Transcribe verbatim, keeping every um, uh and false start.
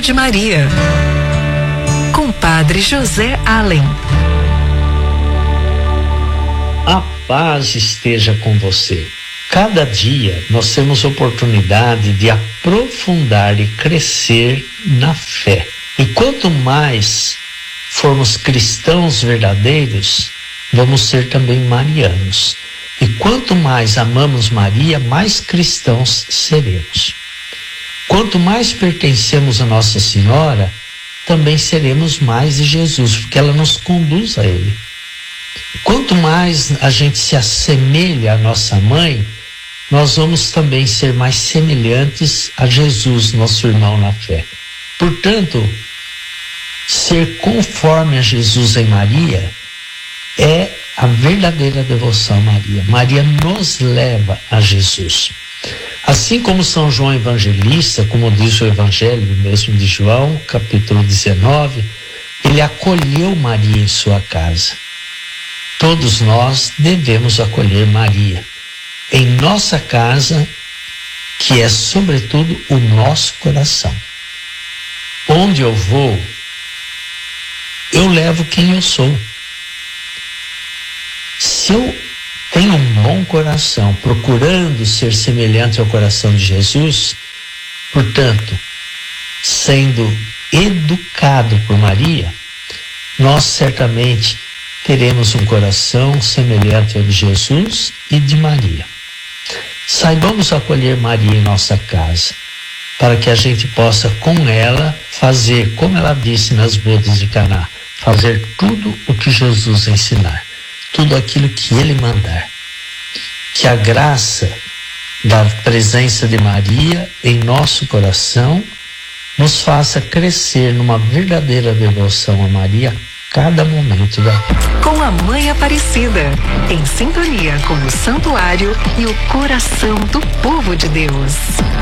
de Maria, com Padre José Allen. A paz esteja com você. Cada dia nós temos oportunidade de aprofundar e crescer na fé. E quanto mais formos cristãos verdadeiros, vamos ser também marianos. E quanto mais amamos Maria, mais cristãos seremos. Quanto mais pertencemos a Nossa Senhora, também seremos mais de Jesus, porque ela nos conduz a Ele. Quanto mais a gente se assemelha à nossa mãe, nós vamos também ser mais semelhantes a Jesus, nosso irmão na fé. Portanto, ser conforme a Jesus em Maria é a verdadeira devoção a Maria. Maria nos leva a Jesus. Assim como São João Evangelista, como diz o Evangelho mesmo de João, capítulo dezenove, ele acolheu Maria em sua casa. Todos nós devemos acolher Maria em nossa casa, que é sobretudo o nosso coração. Onde eu vou, eu levo quem eu sou. Se eu tenho um bom coração, procurando ser semelhante ao coração de Jesus, portanto, sendo educado por Maria, nós certamente teremos um coração semelhante ao de Jesus e de Maria. Saibamos acolher Maria em nossa casa, para que a gente possa com ela fazer, como ela disse nas bodas de Caná, fazer tudo o que Jesus ensinar, tudo aquilo que ele mandar. Que a graça da presença de Maria em nosso coração nos faça crescer numa verdadeira devoção a Maria a cada momento da vida. Com a Mãe Aparecida, em sintonia com o santuário e o coração do povo de Deus.